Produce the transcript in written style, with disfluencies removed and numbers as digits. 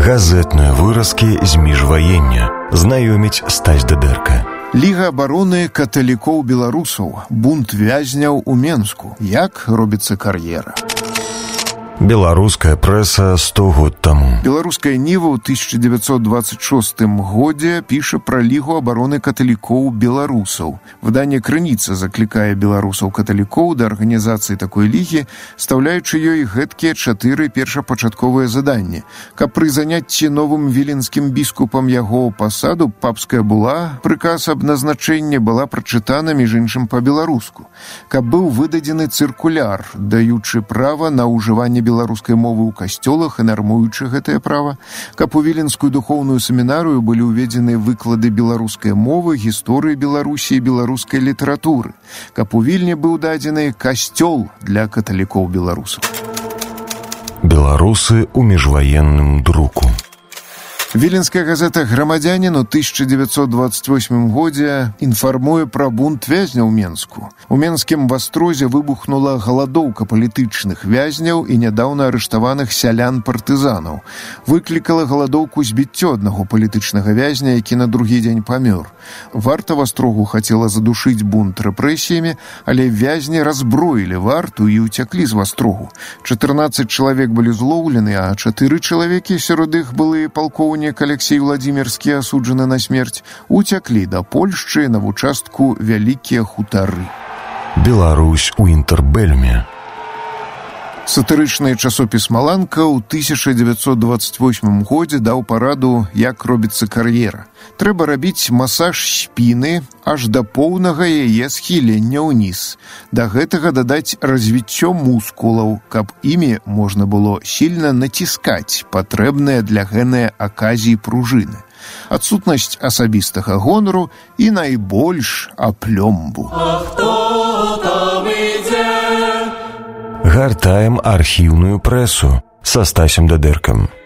Газетныя выразкі з міжваення. Знаёміць Стась Дадэрка. Ліга абароны каталікоў-беларусаў. Бунт вязняў у Менску. Як робіцца кар'ера? Беларуская прэса 100 год таму. Беларуская Ніва ў 1926 годзе піша пра Лігу абароны каталікоў-беларусаў. Выданне «Крыніца» заклікае беларусаў-каталікоў да арганізацыі такой лігі, стаўляючы ёй гэткія 4 першапачатковыя заданні. Каб пры заняцці новым віленскім біскупам яго пасаду папская була, прыказ аб назначэнні была прачытана між іншым па-беларуску. Каб быў выдадзены цыркуляр, даючы права на ўжыванне беларускай мовы ў касцёлах і нармуючы гэтае права, каб у віленскую духоўную семінарыю былі ўведзены выклады беларускай мовы, гісторыі Беларусі і беларускай літаратуры, каб у Вільні быў дадзены касцёл для каталікоў-беларусаў. Беларусы ў міжваенным друку. Віленская газета «Грамадзянін» у 1928 годзе інфармуе пра бунт вязняў у Менску. У менскім вастрозе выбухнула галадоўка палітычных вязняў і нядаўна арыштаваных сялян-партызанаў. Выклікала галадоўку збіццё аднаго палітычнага вязня, які на другі дзень памёр. Варта вастрогу хацела задушыць бунт рэпрэсіямі, але вязні разброілі варту і ўцяклі з вастрогу. 14 чалавек былі злоўлены, а 4 чалавекі, сярод іх былыя палкоўнікі Алексей Владимирский, асуджаны на смерць, уцяклі да Польшчы на вучастку Вялікія хутары. Беларусь у інтэрбэльме. Сатырычны часопіс «Маланка» ў 1928 годзе даў параду, як робіцца кар'ера. Трэба рабіць масаж спіны аж да поўнага яе схілення ўніз. Да гэтага дадаць развіццё мускулаў, каб імі можна было сильна націскаць патрэбныя для гэнай аказіі пружыны. Адсутнасць асабістага гонару і найбольш аплёмбу. А хто там ідзе? Гартаем архіўную прэсу са Стасем Дадэркам.